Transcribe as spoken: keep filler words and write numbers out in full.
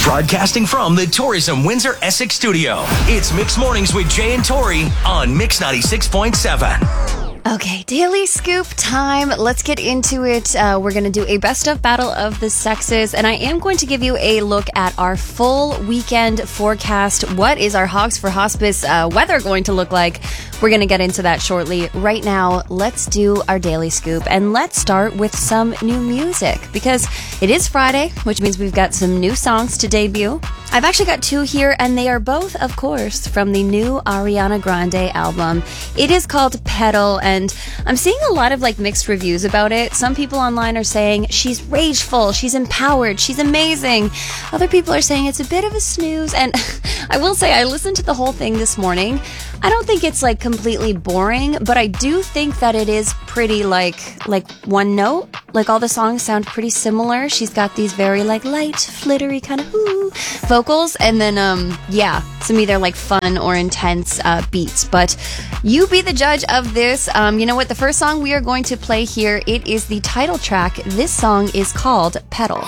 Broadcasting from the Tourism Windsor Essex studio, it's Mix Mornings with Jay and Tori on Mix ninety-six point seven. Okay, Daily Scoop time. Let's get into it. Uh, we're going to do a best of battle of the sexes, and I am going to give you a look at our full weekend forecast. What is our Hogs for Hospice uh, weather going to look like? We're going to get into that shortly. Right now, let's do our Daily Scoop, and let's start with some new music, because it is Friday, which means we've got some new songs to debut. I've actually got two here, and they are both, of course, from the new Ariana Grande album. It is called Petal, and I'm seeing a lot of like mixed reviews about it. Some people online are saying she's rageful, she's empowered, she's amazing. Other people are saying it's a bit of a snooze, and I will say I listened to the whole thing this morning. I don't think it's like completely boring, but I do think that it is pretty like like one note. Like all the songs sound pretty similar. She's got these very like light, flittery kind of ooh vocals, and then um yeah, some either like fun or intense uh, beats. But you be the judge of this. Um, you know what? The first song we are going to play here, it is the title track. This song is called Petal.